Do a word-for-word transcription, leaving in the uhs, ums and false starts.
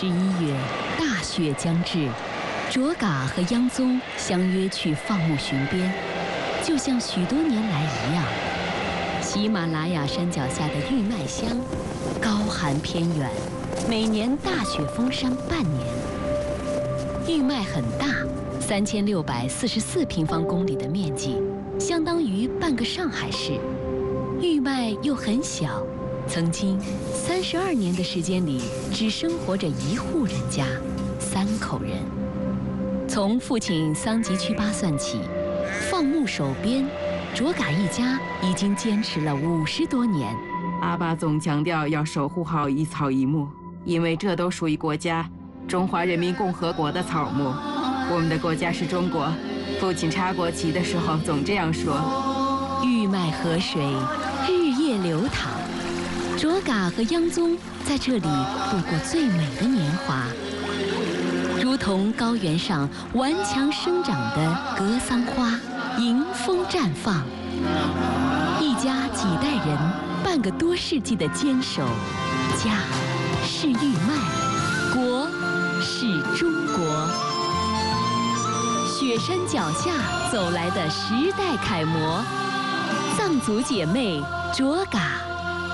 十一月，大雪将至，卓嘎和央宗相约去放牧巡边，就像许多年来一样。喜马拉雅山脚下的玉麦乡，高寒偏远，每年大雪封山半年。玉麦很大，三千六百四十四平方公里的面积，相当于半个上海市。玉麦又很小，曾经三十二年的时间里，只生活着一户人家，三口人。从父亲桑吉曲巴算起，放牧守边，卓嘎一家已经坚持了五十多年。 阿爸总强调要守护好一草一木，因为这都属于国家中华人民共和国的草木。我们的国家是中国，父亲插国旗的时候总这样说。 玉麦河水日夜流淌，卓嘎和央宗在这里度过最美的年华，如同高原上顽强生长的格桑花，迎风绽放。一家几代人，半个多世纪的坚守，家是玉麦，国是中国。雪山脚下走来的时代楷模，藏族姐妹卓嘎。